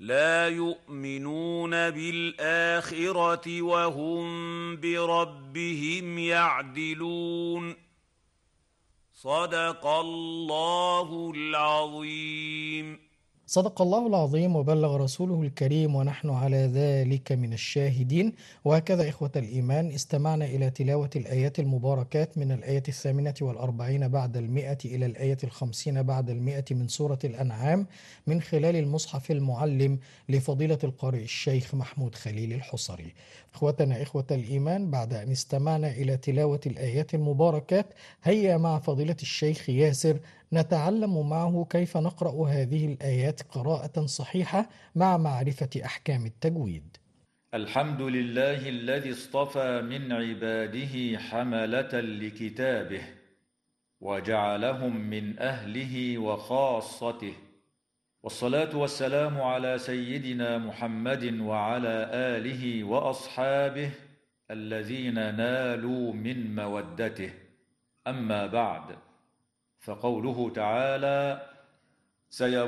لا يؤمنون بالآخرة وهم بربهم يعدلون. صدق الله العظيم. صدق الله العظيم وبلغ رسوله الكريم ونحن على ذلك من الشاهدين. وهكذا إخوة الإيمان استمعنا إلى تلاوة الآيات المباركات من الآية 48 بعد 100 إلى الآية 50 بعد 100 من سورة الأنعام من خلال المصحف المعلم لفضيلة القارئ الشيخ محمود خليل الحصري. إخوتنا إخوة الإيمان، بعد أن استمعنا إلى تلاوة الآيات المباركات، هيا مع فضيلة الشيخ ياسر نتعلم معه كيف نقرأ هذه الآيات قراءة صحيحة مع معرفة أحكام التجويد. الحمد لله الذي اصطفى من عباده حملة لكتابه وجعلهم من أهله وخاصته، والصلاة والسلام على سيدنا محمد وعلى آله وأصحابه الذين نالوا من مودته. أما بعد، فقوله تعالى: سيقول